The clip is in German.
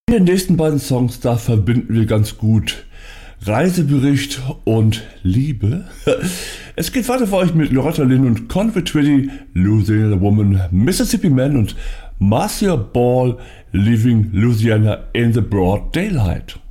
In den nächsten beiden Songs, da verbinden wir ganz gut Reisebericht und Liebe. Es geht weiter für euch mit Loretta Lynn und Conway Twitty, Louisiana Woman, Mississippi Man und Marcia Ball, Leaving Louisiana in the Broad Daylight.